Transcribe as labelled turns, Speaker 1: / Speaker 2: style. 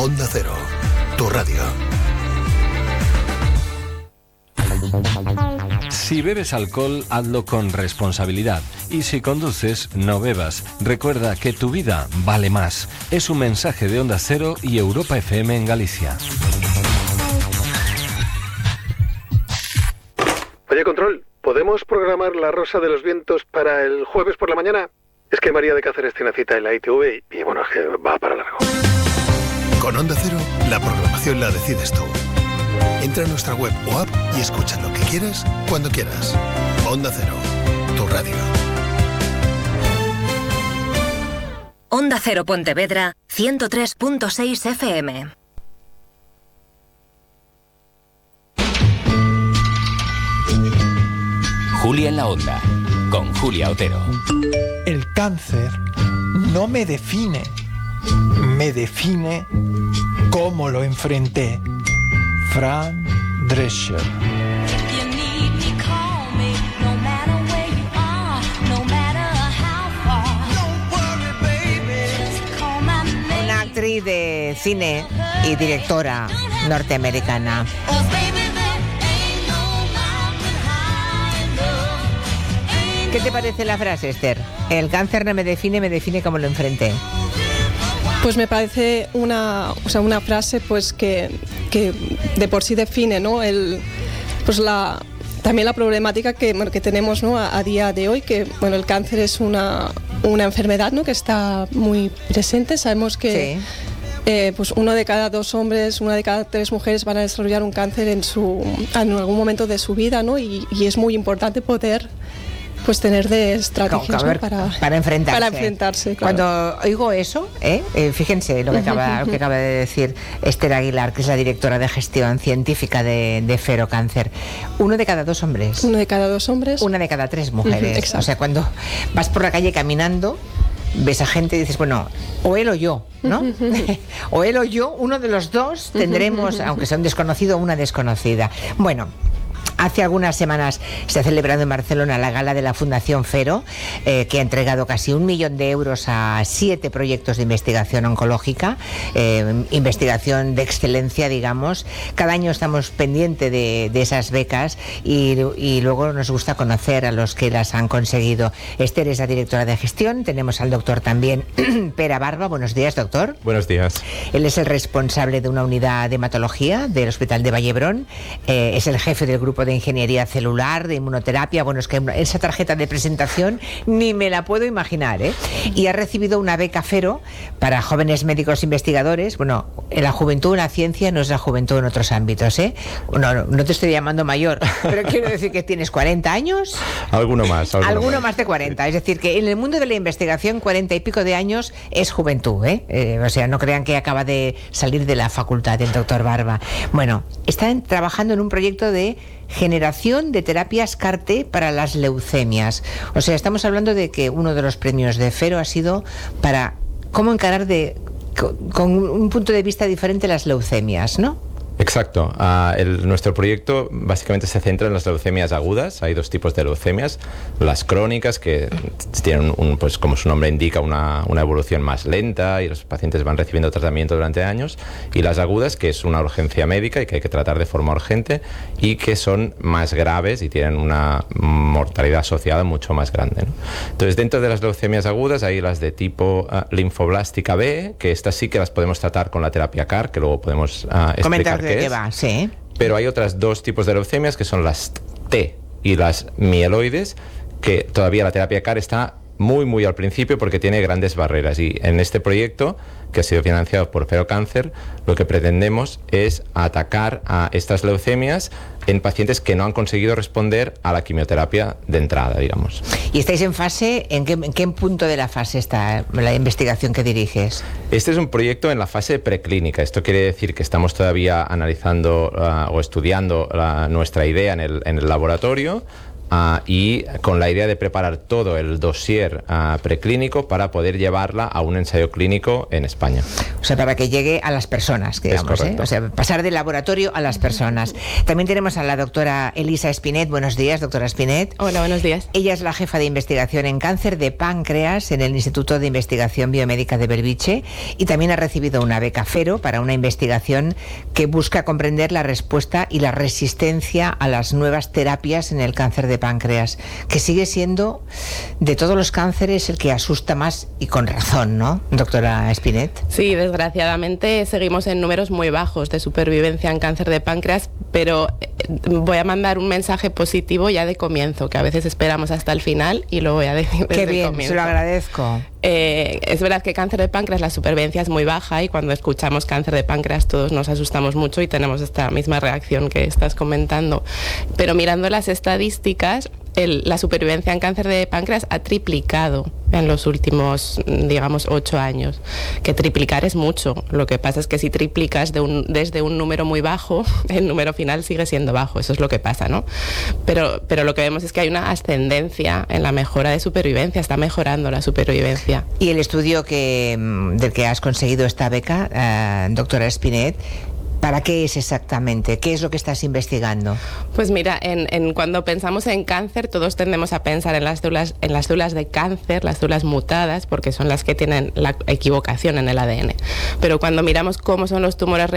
Speaker 1: Onda Cero, tu radio.
Speaker 2: Si bebes alcohol, hazlo con responsabilidad. Y si conduces, no bebas. Recuerda que tu vida vale más. Es un mensaje de Onda Cero y Europa FM en Galicia.
Speaker 3: Oye, Control, ¿podemos programar La Rosa de los Vientos para el jueves por la mañana? Es que María de Cáceres tiene cita en la ITV y bueno, es que va para largo.
Speaker 1: Con Onda Cero, la programación la decides tú. Entra a nuestra web o app y escucha lo que quieras, cuando quieras. Onda Cero, tu radio.
Speaker 4: Onda Cero Pontevedra, 103.6 FM.
Speaker 5: Julia en la Onda, con Julia Otero.
Speaker 6: El cáncer no me define cómo lo enfrenté. Fran Drescher.
Speaker 7: Una actriz de cine y directora norteamericana. ¿Qué te parece la frase, Esther? El cáncer no me define como lo enfrenté.
Speaker 8: Pues me parece una frase pues que de por sí define, ¿no? También la problemática que tenemos, ¿no? a día de hoy, que bueno, el cáncer es una enfermedad, ¿no? que está muy presente. Sabemos que sí. Pues 1 de cada 2 hombres, 1 de cada 3 mujeres van a desarrollar un cáncer en algún momento de su vida, ¿no? Y es muy importante poder pues tener de estrategias
Speaker 7: para enfrentarse.
Speaker 8: Claro.
Speaker 7: Cuando oigo eso, fíjense lo que acaba de decir Esther Aguilar, que es la directora de gestión científica de Ferocáncer. 1 de cada 2 hombres.
Speaker 8: 1 de cada 2 hombres.
Speaker 7: 1 de cada 3 mujeres.
Speaker 8: Exacto.
Speaker 7: O sea, cuando vas por la calle caminando, ves a gente y dices, bueno, o él o yo, ¿no? O él o yo, uno de los dos tendremos, aunque sea un desconocido o una desconocida. Bueno, hace algunas semanas se ha celebrado en Barcelona la gala de la Fundación Fero, que ha entregado casi 1 millón de euros a 7 proyectos de investigación oncológica, investigación de excelencia, digamos. Cada año estamos pendientes de esas becas y luego nos gusta conocer a los que las han conseguido. Esther es la directora de gestión, tenemos al doctor también, Pere Barba. Buenos días, doctor.
Speaker 9: Buenos días.
Speaker 7: Él es el responsable de una unidad de hematología del Hospital de Vallebrón, es el jefe del grupo de ingeniería celular, de inmunoterapia. Bueno, es que esa tarjeta de presentación ni me la puedo imaginar, ¿eh? Y ha recibido una beca Fero para jóvenes médicos investigadores. Bueno, en la juventud en la ciencia no es la juventud en otros ámbitos, ¿eh? No te estoy llamando mayor, pero quiero decir que tienes 40 años.
Speaker 9: Alguno más
Speaker 7: de 40. Es decir, que en el mundo de la investigación 40 y pico de años es juventud, ¿eh? O sea, no crean que acaba de salir de la facultad el doctor Barba. Bueno, están trabajando en un proyecto de generación de terapias CAR-T para las leucemias. O sea, estamos hablando de que uno de los premios de Fero ha sido para cómo encarar con un punto de vista diferente las leucemias, ¿no?
Speaker 9: Exacto. Nuestro proyecto básicamente se centra en las leucemias agudas. Hay 2 tipos de leucemias. Las crónicas, que tienen, pues como su nombre indica, una evolución más lenta y los pacientes van recibiendo tratamiento durante años. Y las agudas, que es una urgencia médica y que hay que tratar de forma urgente y que son más graves y tienen una mortalidad asociada mucho más grande, ¿no? Entonces, dentro de las leucemias agudas hay las de tipo linfoblástica B, que estas sí que las podemos tratar con la terapia CAR, que luego podemos explicar.
Speaker 7: ¿Qué va? Sí.
Speaker 9: Pero hay otras 2 tipos de leucemias, que son las T y las mieloides, que todavía la terapia CAR está muy, muy al principio porque tiene grandes barreras. Y en este proyecto, que ha sido financiado por Ferocáncer, lo que pretendemos es atacar a estas leucemias en pacientes que no han conseguido responder a la quimioterapia de entrada, digamos.
Speaker 7: ¿Y estáis en fase? ¿En qué punto de la fase está la investigación que diriges?
Speaker 9: Este es un proyecto en la fase preclínica. Esto quiere decir que estamos todavía analizando o estudiando nuestra idea en el laboratorio, y con la idea de preparar todo el dossier preclínico para poder llevarla a un ensayo clínico en España.
Speaker 7: O sea, para que llegue a las personas, digamos, ¿eh? O sea, pasar del laboratorio a las personas. También tenemos a la doctora Elisa Espinet. Buenos días, doctora Espinet.
Speaker 10: Hola, buenos días.
Speaker 7: Ella es la jefa de investigación en cáncer de páncreas en el Instituto de Investigación Biomédica de Belviche y también ha recibido una beca FERO para una investigación que busca comprender la respuesta y la resistencia a las nuevas terapias en el cáncer de páncreas, que sigue siendo de todos los cánceres el que asusta más y con razón, ¿no, doctora Espinet?
Speaker 10: Sí, desgraciadamente seguimos en números muy bajos de supervivencia en cáncer de páncreas, pero voy a mandar un mensaje positivo ya de comienzo, que a veces esperamos hasta el final y lo voy a decir desde el comienzo. Qué bien,
Speaker 7: se lo agradezco.
Speaker 10: Es verdad que cáncer de páncreas la supervivencia es muy baja y cuando escuchamos cáncer de páncreas todos nos asustamos mucho y tenemos esta misma reacción que estás comentando. Pero mirando las estadísticas, la supervivencia en cáncer de páncreas ha triplicado en los últimos, digamos, 8 años. Que triplicar es mucho. Lo que pasa es que si triplicas desde un número muy bajo, el número final sigue siendo bajo. Eso es lo que pasa, ¿no? Pero lo que vemos es que hay una ascendencia en la mejora de supervivencia. Está mejorando la supervivencia.
Speaker 7: Y el estudio del que has conseguido esta beca, doctora Espinet, ¿para qué es exactamente? ¿Qué es lo que estás investigando?
Speaker 10: Pues mira, cuando pensamos en cáncer, todos tendemos a pensar en las células de cáncer, las células mutadas, porque son las que tienen la equivocación en el ADN. Pero cuando miramos cómo son los tumores